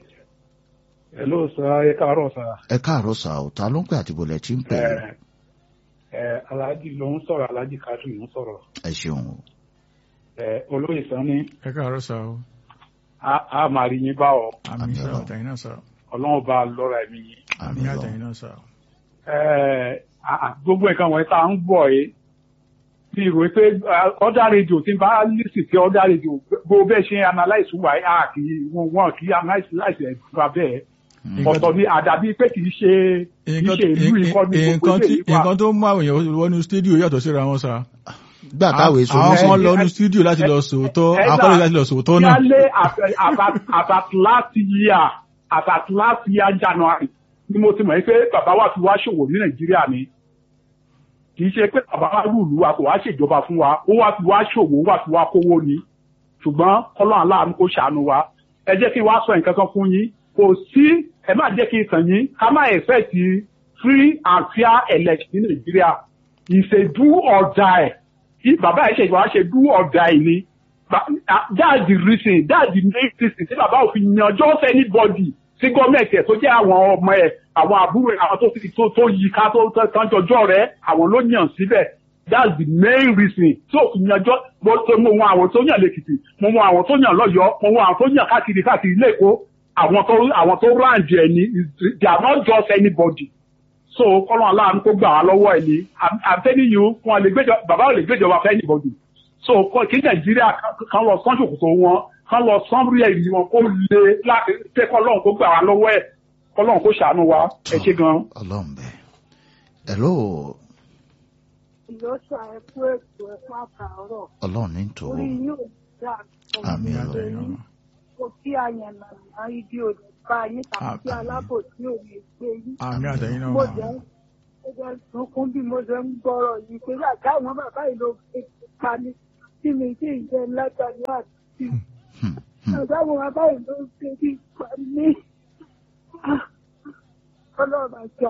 hello sir ẹ káàárọ̀ sir. ẹ káàárọ̀ sir o ta ló ń pè àti bọ̀lẹ̀ tí ń pè é. ẹ aláàjì ló ń sọ̀rọ̀ aláàjì kájú ló ń sọ̀rọ̀. ẹ ṣeun o. ẹ olóyè Sanni. ẹ káàárọ̀ sir o. a a máa rí yín bá ọ. àmín sir àtẹ̀yìn náà sir. ọlọ́run bá a lọ́ra ẹ̀mí yín. àmín àtẹ̀yìn náà sir. ẹ gbogbo nǹkan wọ̀nyí tá à ń gbọ́ ẹ ti rò pé ọ̀dà rédíò tí n bá lísì sí ọ̀dà rédíò gbogbo bẹ́ẹ̀ ṣe analyse wà á kì í wọn kì í analyse ẹ̀ fúnra bẹ́ẹ̀ ọ̀tọ̀ ni àdàbí pé kì í ṣe kì í ṣe ìlú ikọ́ ní gbogbo ilé ìwà. nǹkan tó mú àwọn èèyàn wọnú stúdíò yàtọ̀ síra wọn sá. gbà táwọn èso àwọn kan lọ ní stúdíò láti lọ sòótọ́ akọ́lé láti lọ sòótọ́ náà. yálé about last year about last year January ni mo ti mọ̀ pé bàbá wa fi wá ṣòwò ní Nàìjíríà ni kì í ṣe pé bàbá wa rúùlù wa kò wá ṣèjọba fún wa ó wá fi wá ṣòwò ó wá fi wá kówó ni ṣùgbọ́n Ọlọ́run aláàánú kó ṣàánú wa ẹ jẹ́ kí n wá sọ nǹkan kan fún yín kò sí ẹ má jẹ́ kí n tàn yín ká má expect free and fair election ní Nàìjíríà ìṣe do or die tí bàbá yìí ṣèjọba ṣe do or die ni that's the reason that's the main reason tí bàbá òfin yan just anybody sí gọ́ọ̀mẹ̀ntì ẹ̀ tó jẹ́ àwọn ọmọ ẹ̀ àwọn àbúrò ẹ̀ àwọn tó tó yí ká tó tán jọjọ́ rẹ̀ àwọn ló yàn síbẹ̀ that's the main reason tí òfin yanjọ́ mo mo wọn àwọn tó yàn lẹ́kìtì mo wọn àwọn tó yàn lọ́yọ̀ọ́ mo wọn àwọn tó yàn káàkiri káàkiri lẹ́kọ̀ọ́ àwọn tó àwọn tó ráǹdì ẹ̀ ní they are not just anybody so kọ́lọ́n aláàánú kó gbà wá lọ́wọ́ ẹ̀ ní I'm telling you wọn lè gbẹ́jọ bàbá ò lè gbẹ́jọba fún anybody so kí Nàìjíríà kan lọ sán ṣòkòtò wọn kan lọ sánbúrú ẹ̀rí wọn kó lè láti pé kọ́lọ́n kó gbà wá lọ́wọ́ ẹ̀ kọ́lọ́n kó ṣàánú wa ẹ ṣé gan. ọlọ́run bẹ́ẹ̀ hello. ìlọ́sà ẹ̀kú ètò ẹ̀kú àtàárọ̀. ọlọ́run ní tòun. orí yóò dá àmì ọlọ́run. kò sí àyànnà ibi òde bá yín tàbí sí alábòsí òde gbé yín. àmì àtẹ̀yìn náà. mo jẹ́ mo jẹ́ sunkún bí mo ṣe ń gbọ́rọ̀ yìí pé àjà àwọn bàbá yìí ló fi pa mí tí mi sì ń jẹ lágbàdo àti àjà àwọn bàbá yìí ló fi pa mí. ọlọ́run àjà.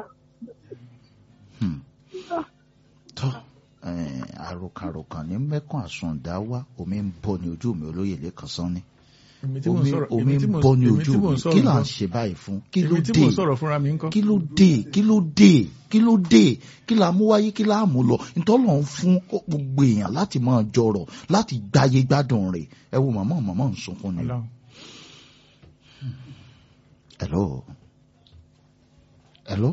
tó àròkàròkàn ní mẹ́kàn àsundá wá omi ń bọ́ ní ojú mi olóyè lẹ́kàn sán ni omi ń bọ́ ní ojú mi kí là ń ṣe báyìí fún kí ló dé kí ló dé kí ló dé kí ló dé kí là mú wáyé kí là mú lọ ìtọ́lọ̀ ń fún gbogbo èèyàn láti máa jọrọ̀ láti gbáyé gbádùn rẹ̀ ẹ wo màmá màmá ń sunkún ni. hello hello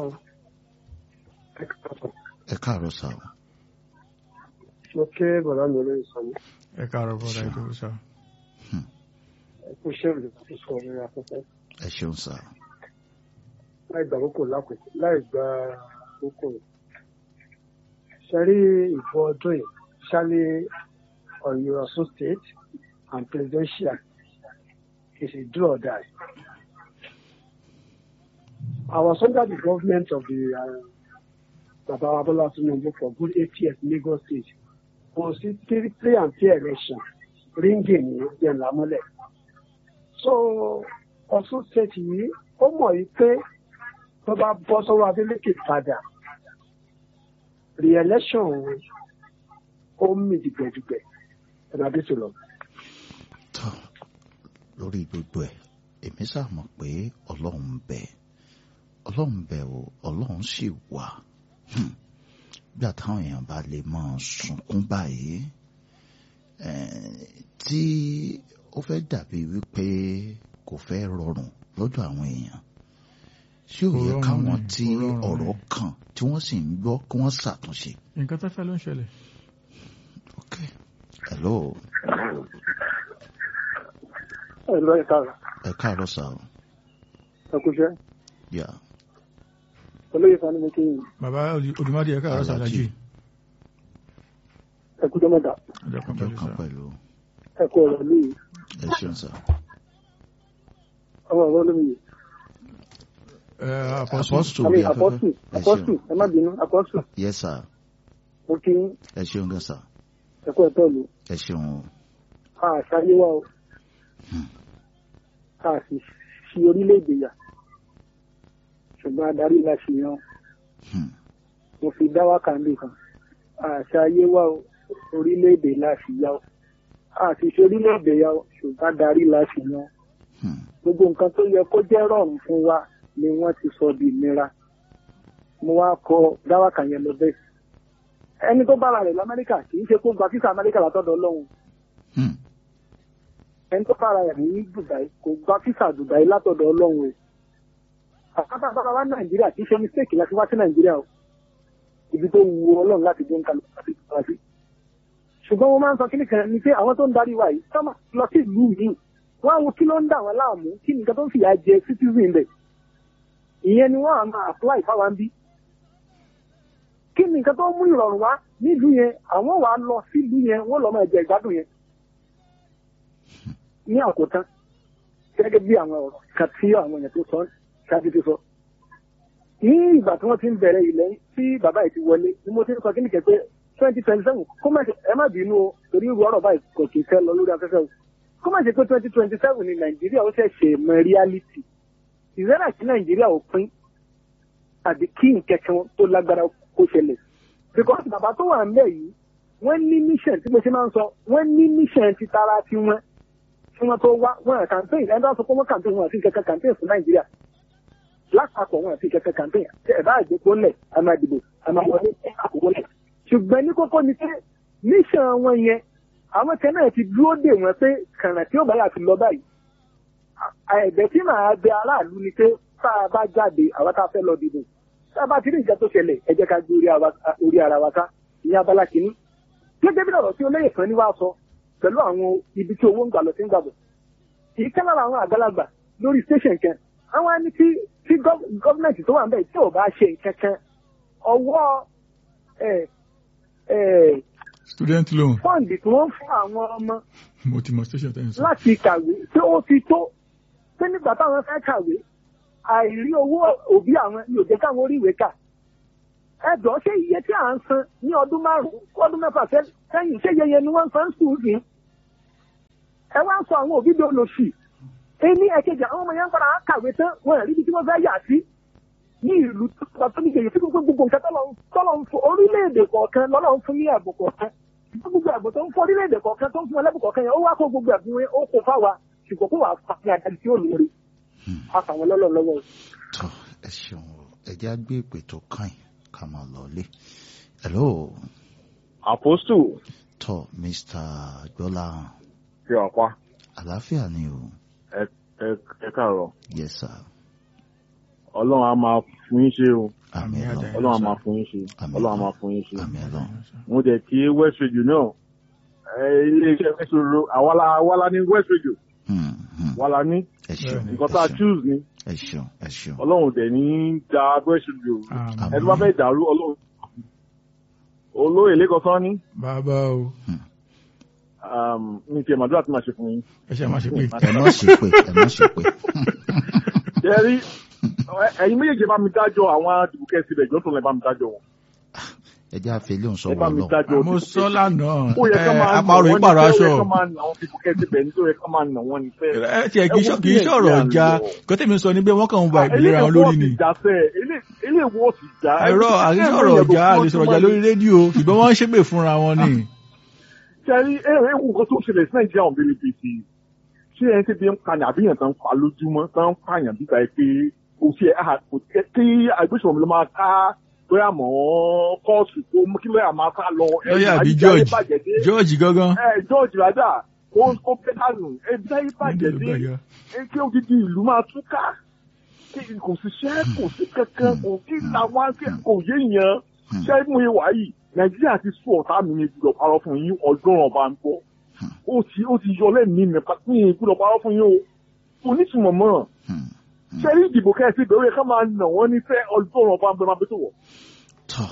ẹ káàárọ̀ sá o. mo ké bọ̀dá mi lórí sọ́ni. ẹ káàárọ̀ bọ̀dá ìdòwú sá. ẹ kú iṣẹ́ òde tó sọ lórí afẹ́fẹ́. ẹ ṣeun sá. láì gbà kókò lápẹ̀tẹ̀ láì gba kókò. ṣẹ́rí ìbò ọdún yìí ṣálẹ̀ Ọ̀yọ́ Ọ̀ṣun state and presidential is a do or die. I was under the government of the uh, Baba Bola Tinubu for good eight years in Lagos State. Kò sí three and fair election ringing ní yẹn lámọ́lẹ̀. So Ọ̀ṣun state yìí ó mọ̀ yìí pé tó bá bọ́ sọ́wọ́ Adeleke padà re-election ó mì dìgbẹ̀dìgbẹ̀ ẹ̀nà bí tó lọ. tó lórí gbogbo ẹ̀ èmi sáà mọ̀ pé Ọlọ́run ń bẹ Ọlọ́run ń bẹ o Ọlọ́run sì wà. Bí àtàwọn èèyàn bá lè máa sunkún báyìí tí ó fẹ́ dàbí wípé kò fẹ́ rọrùn lọ́dọ̀ àwọn èèyàn ṣé ò yẹ káwọn tí ọ̀rọ̀ kàn tí wọ́n sì ń gbọ́ kí wọ́n ṣàtúnṣe. nǹkan tó fẹ́ ló ń ṣẹlẹ̀. ok hello. hello ẹ káàárọ̀. ẹ káàárọ̀ sá o. ẹ kú iṣẹ́. yà. olóyè Sani mo kí yín. bàbá Olùmọdé ẹ káàárọ̀ sàlájì. ẹ kú jọmọta. ọjọ́ kan pẹ̀lú. ẹ kú ọ̀rọ̀ mi. ẹ ṣeun sá. ọmọ ọ̀rọ̀ lómi yìí. apọ́sù àmì apọ́sù apọ́sù ẹ má bínú apọ́sù. yes sir. mo kí yín. ẹ ṣeun gan sá. ẹ̀kọ́ ẹ̀tọ́ lu. ẹ ṣeun o. a ṣàyẹ̀wò o. a sì fi orílẹ̀-èdè yà ṣùgbọ́n adarí la ṣe yan. mo fi dá wákàndé kan. a ṣàyẹ̀wò o orílẹ̀-èdè la ṣe yá o. a sì fi orílẹ̀-èdè yà o ṣùgbọ́n adarí la ṣe yan. gbogbo nǹkan tó yẹ kó jẹ́ rọrùn fún wa ni wọ́n ti sọ di ìnira. mo wá kọ dáwàkà yẹn lọ bẹ́ẹ̀. ẹni tó bára rẹ̀ lamẹ́ríkà kì í ṣe kó gba físà amẹ́ríkà látọ̀dọ̀ ọlọ́run. ẹni tó bára rẹ̀ ní Dubai kò gba físà Dubai látọ̀dọ̀ ọlọ́run o. àkàtà bára wa nàìjíríà kì í ṣe mistake láti wá sí nàìjíríà o. ibi tó wu ọlọ́run láti gbé ń kalẹ̀ láti gbà sí. ṣùgbọ́n wọ́n máa ń sọ kí nìkan ni pé àwọn tó ń darí wa yìí sọ́mà lọ sí ìlú yìí wọ́n á wo kí ló ń dà wọ́n láàmú kí nìkan tó ń fìyà jẹ citizen bẹ̀. ìyẹn ni wọ́n á máa apply fáwọn bí. kí ni nǹkan tó mú ìrọ̀rùn wá nílùú yẹn àwọn wà á lọ sílùú yẹn wọ́n lọ máa jẹ ìgbádùn yẹn ní àkótán gẹ́gẹ́ bí àwọn ọ̀rọ̀ kan tí àwọn èèyàn tó sọ ṣáájú tó sọ. ní ìgbà tí wọ́n ti ń bẹ̀rẹ̀ ilẹ̀ tí bàbá yìí ti wọlé ni mo ti ń sọ kí ni kẹ́ pé twenty twenty seven kó má ṣe ẹ má bínú o torí irú ọ̀rọ̀ báyìí kò kì í fẹ́ lọ lórí afẹ́fẹ́ o kó má ṣe pé twenty twenty seven ni Nàìjíríà ó ṣẹ̀ṣẹ̀ mọ reality ìrẹ́lẹ̀ tí Nàìjíríà ò pín àbí kí nkẹ́kẹ́ tó lágbára kó ṣẹlẹ̀ because bàbá tó wà ńbẹ̀ yìí wọ́n ní mission tí mo ṣe máa ń sọ wọ́n ní mission ti tara ti wọn tí wọ́n tó wá wọn campaign ẹni tó sọ pé wọ́n campaign wọn àti kẹ́kẹ́ campaign fún Nàìjíríà lápapọ̀ wọn àti kẹ́kẹ́ campaign ẹ̀ bá àgbẹ̀kọ́ lẹ̀ a máa dìbò a máa wọlé àkókò lẹ̀ ṣùgbọ́n ní kókó ni pé mission wọn yẹn àwọn kan náà ti dúró dè wọ́n pé kànáà tí ó bá yà fi lọ báyìí ẹ̀bẹ̀ tí màá bẹ aráàlú ni pé tá a bá jáde àwọn tá a fẹ́ lọ dìbò sábà tí ní ìjà tó ṣẹlẹ̀ ẹ jẹ́ ká gbé orí ara wa ká ní abala kìíní. gẹ́gẹ́ bí ọ̀rọ̀ tí olóyè kan ní wá sọ pẹ̀lú àwọn ibi tí owó ń gbà lọ sí ń gbàgbọ́. kì í kẹ́ lára àwọn àgbàlagbà lórí station kan àwọn ẹni tí tí gọ́ọ̀mẹ̀ntì tó wà ń bẹ̀ tí ò bá ṣe nǹkan kan ọwọ́ student loan fọ́ǹdì tí wọ́n fún àwọn ọmọ mo ti mọ station ten sọ láti kàwé tí ó ti tó pé nígbà táwọn fẹ́ kàwé àìrí owó òbí àwọn ní òjẹ́ káwọn orí ìwé kà ẹ̀dọ́ ṣé iye tí à ń san ní ọdún márùn-ún ọdún mẹ́fà sẹ́yìn ṣé yẹyẹ ni wọ́n ń san skul sí ẹ wá ń sọ àwọn òbí bí olóṣì ẹni ẹ̀kejì àwọn ọmọ yẹn ń padà kàwé tán wọn rí ibi tí wọ́n fẹ́ yà sí ní ìlú tó tó ní gbèyè tí gbogbo gbogbo nǹkan tọ́lọ̀ ń fún orílẹ̀-èdè kọ̀ọ̀kan lọ́lọ́ ń fún ní ẹ̀bùn kọ̀ọ̀kan gbogbo ẹ̀bùn tó ń fún orílẹ̀-èdè kọ̀ọ̀kan tó ń fún ẹlẹ́bùn kọ̀ọ̀kan yẹn ó wá kó gbogbo ẹ̀bùn yẹn ó kó fáwa ṣùgbọ́n kó wà á fà ní àdáni tí ó lóore àtàwọn lọ́lọ́ lọ́wọ́. tọ́ ẹ ṣeun o ẹ jẹ́ á gbé ìpè tó kàn yín ká máa lọ lé. hello. Apostle. tọ́ Mr. Gbọ́láhàn. Ṣé ọ̀pá? àlàáfíà ni o. ẹ ẹ ẹ káàárọ̀. yes sir. Ọlọ́run á máa fún yín ṣe o. àmín Ọlọ́run. Ọlọ́run á máa fún yín ṣe. Ọlọ́run á máa fún yín ṣe. àmín Ọlọ́run. mo jẹ́ kí West Radio náà ilé iṣẹ́ West Radio àwàlá ní West Radio. wàlá ní. ẹ ṣeun nǹkan tá a choose ni. ẹ ṣeun ẹ ṣeun. Ọlọ́run dẹ̀ ní da West Radio. ẹni bá fẹ́ dàrú Ọlọ́run. olóyè lẹ́kọ̀ọ́ sán ní. bàbá o. mi ti ẹ̀ màdúrà tí màá ṣe fún yín. ẹ ṣe máa ṣe pé. ẹ má ṣe pé ẹ má ṣe pé. jẹ́rí ẹ̀yin méjèèjì bá mi dájọ́ àwọn àdìbò kẹ́sì rẹ̀ jọ́tún lẹ́ bá mi dájọ́ wọn. ẹ jẹ́ àfẹ́lẹ́ òun sọ ẹ bá mi wọ́n lọ. dájọ́ mo sọ lánàá ẹ àparò ìpàrọ̀ aṣọ. ó yẹ kó máa nà àwọn fífò kẹ́sì bẹ̀ nítorí ká máa nà wọ́n ní fẹ́. ẹ tiẹ̀ kì í ṣọ̀rọ̀ ọjà kọ́tẹ́mi sọ ni pé wọ́n kàn ń ba ìlera wọn lórí ni. ilé ìwọ ti já. ẹ̀rọ àrísọ̀rọ̀ ọjà àrísọ̀rọ̀ ọjà lórí rédíò ṣùgbọ́n wọ́n ń ṣépè fúnra wọn ni. sẹ́rí ẹ̀rọ ewu nǹkan tó ṣẹlẹ̀ sí Nàìjíríà ọ̀hún bíi bíi ṣé ẹni tí bí ń pa ní àbíyàn tán pa lójúmọ́ tán pààyàn bíbá ẹ pé kò sí ẹ kí agbésọ̀rọ̀ ló máa ká lọ́yà mọ́ kóòtù tó mú kí lọ́yà máa ká lọ. lọ́yà bí George George gangan. ẹ George rada kó kó pẹ́tàlù ẹ báyìí bàjẹ́ dé ẹ kí ó dídí ìlú máa túká kò sí ṣẹ́ kò sí kankan kò kí làwọn kò yé yẹn ṣẹ́ mú ìwà yìí Nàìjíríà ti sún ọ̀tá mi ní ìgbìdọ̀ parọ́ fún yín ọjọ́ ọba ń bọ̀ ó ti ó ti yọ lẹ́mìí mi ní ìgbìdọ̀ parọ́ fún yín o kò ní ìtumọ̀ mọ́ ṣé rí ìdìbò kẹ́sì ìbẹ̀rẹ̀ ká máa nà wọ́n ní fẹ́ ọjọ́ ọba ń bẹ máa bẹ tó wọ̀. tọ́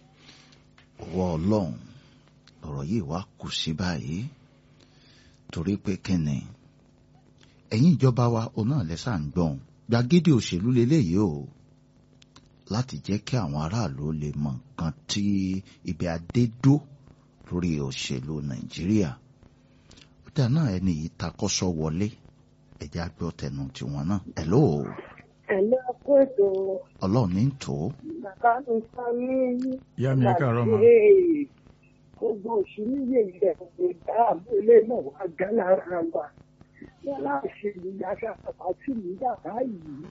ọwọ́ Ọlọ́run lọ̀rọ̀ yìí wá kù sí báyìí torí pé kíni ẹ̀yin ìjọba wa òun náà lẹ́sà ń gbọ́n gbàgede òṣèlú leléyìí o láti jẹ́ kí àwọn aráàlú lè mọ nǹkan tí ibi adé dó lórí òṣèlú Nàìjíríà. Ó dà náà ẹni yìí takọ́sọ́ wọlé ẹ̀já gbọ́ tẹnu tiwọn náà. Hello. Ẹ̀lẹ́ ọkọ̀ ètò. Ọlọ́run ní tò ó. Bàbá mi sọ ní. Ìyá mi ẹ káàárọ̀ mà. Gbogbo oṣù níyè ilẹ̀ ìgbà àbúlé náà wá gánà ara wa. Wọ́n láì ṣe ìyáṣà àti ìyàbá yìí.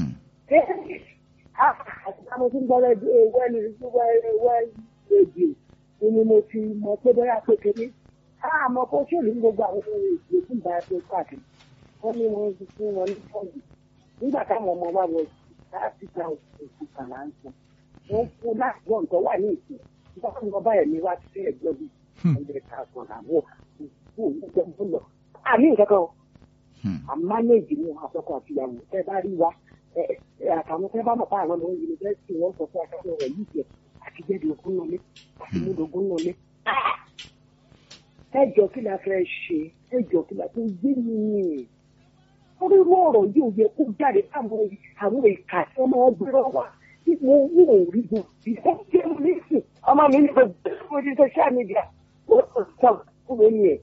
Àwọn tí ń gbọ́ wẹ́ni wẹ́ẹ́dì ni mo ti mọ̀ pé bóyá pé kéde. Àmọ́ kó ṣèlú ní gbogbo àwọn ohun èlò fún ìgbà tó pàdé. Wọ́n ní wọ́n ti fún wọn ní fọ́ọ̀mù. Nígbà táwọn ọmọ wa wọ láti gba òkú kàlá ń sọ. Wọ́n fún láti gbọ́ nǹkan wà ní ìsìn. Nígbà tí wọ́n bá ẹ̀mí wá sí ẹ̀gbọ́n bíi ẹgbẹ́ ká sọ̀rọ̀ àwọn òkú ìjọba lọ. Àmì nǹkan kan àmánéèjì ní àtọkọ àtìyàwó tẹ bá rí wa àtàwọn tẹ bá mọ̀ fún àwọn ọmọ yunifásitì wọn sọ fún akẹ́kọ̀ọ́ rẹ̀ yìí jẹ àti jẹ́bi ogún nọlé àti múlò ogún nọlé. ẹjọ́ kí la fẹ́ ṣe ẹjọ́ kí la fẹ́ gbé nìyí. orí ọ̀rọ̀ yìí ò yẹ kó jáde káwọn àwọn ìka tí wọ́n máa gbé lọ́wọ́ tí mo ń wò rí gan. ìfọ́nkẹ́ mi ní sùn ọmọ mi ní gbogbo orí social media ó sọ fún mi nìyẹn.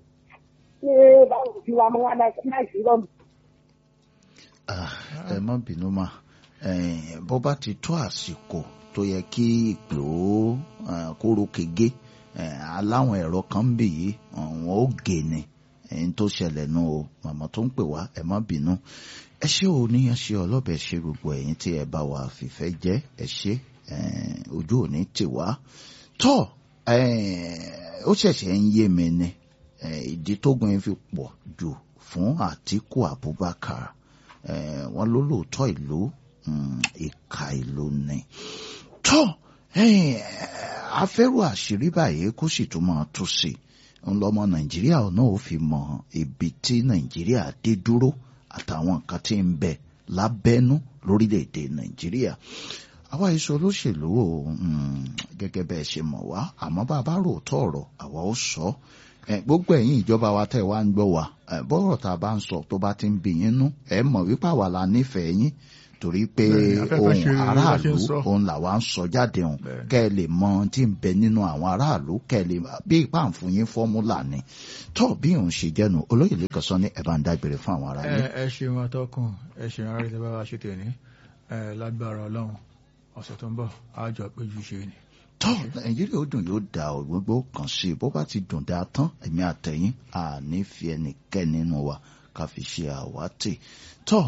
Ẹ má bínú mà bó bá ti tó àsìkò tó yẹ kí ìpè ó kóró kege aláwọn ẹ̀rọ kan bì yìí wọn ó gè ní ẹni tó ṣẹlẹ̀ nù o màmá tó ń pè wá ẹ má bínú. Ẹ ṣé o níyàn ṣe ọlọ́bẹ̀ ṣe gbogbo ẹ̀yin tí ẹ bá wà fìfẹ́ jẹ́ ẹ ṣé ojú ò ní tì wá. Tọ́ ó ṣẹ̀ṣẹ̀ ń yé mi ni ìdí tógun yẹn fi pọ̀ jù fún Àtíkù Abubakar wọn ló lóòótọ́ ìlú ìka ìlú ni. Tọ́ afẹ́rù àṣírí báyìí kó sì tún máa tú sí i ńlọmọ Nàìjíríà náà ó fi mọ ibi tí Nàìjíríà dé dúró àtàwọn nǹkan tí ń bẹ lábẹ́nú lórílẹ̀‐èdè Nàìjíríà. Àwa iṣu olóṣèlú o gẹ́gẹ́ bẹ́ẹ̀ ṣe mọ̀ wá àmọ́ bá a bá ròótọ́ ọ̀rọ̀ àwa ó sọ ọ́ gbogbo ẹ̀yin ìjọba wa tẹ́ wá ń gbọ́ wa bọ́rọ̀ tá a bá ń sọ tó bá ti ń bì yín nú ẹ mọ̀ wípé àwa la nífẹ̀ẹ́ yín torí pé ohun aráàlú òun làwa ń sọ jáde hàn kẹ́ ẹ lè mọ tí ń bẹ nínú àwọn aráàlú kẹ́ ẹ lè bí ipá ń fún yín fọ́múlà ni tó bí òun ṣe jẹ́nu Olóyè Lẹ́kan Sanni ẹ̀ bá ń dágbére fún àwọn ará yín. ẹ ṣeun atọ́kùn ẹ ṣeun ara ìṣẹ́ bá wa ṣe tèmi lágbára Ọlọ́run ọ̀sẹ̀ tó ń bọ̀ àjọ péjú ṣe ni. Tọ́ Nàìjíríà ó dùn yóò da ògbógbó kan sí i bó bá ti dùn dáa tán ẹ̀mí àtẹ̀yìn àní fi ẹnikẹ́ni nínú wa ká fi ṣe àwátì. Tọ́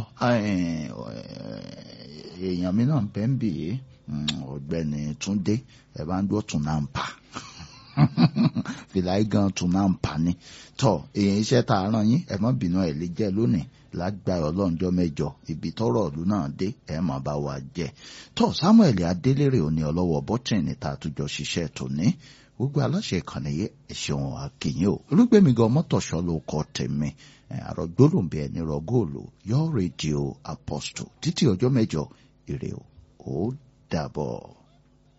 èèyàn mi náà bẹ́ẹ̀ ń bì í ọ̀gbẹ́ni Túndé ẹ̀ bá ń gbọ́ Tùnàǹpà fìlà igan Tùnàǹpà ni. Tọ́ èèyàn iṣẹ́ tá a rán yín ẹ̀ mọ́ bínú ẹ̀ lè jẹ́ lónìí lágbára ọlọ́njọ́ mẹ́jọ ibi tọ́rọ̀ ìlú náà dé ẹ̀ máa bá wa jẹ́. Tọ́ Samuel Adélèrè òní ọlọ́wọ́ bọ́tìnì tá a tún jọ ṣiṣẹ́ tòní gbogbo aláṣẹ ìkànnì yẹ ẹ̀ṣẹ̀ wọn àkìyìn o Olúgbémi gan mọ́tòṣọ́ ló kọ́ tèmi àrògbólóǹbẹ ẹni rọgóòlù Your Radio Apostle títí ọjọ́ mẹ́jọ ire o ó dàbọ̀.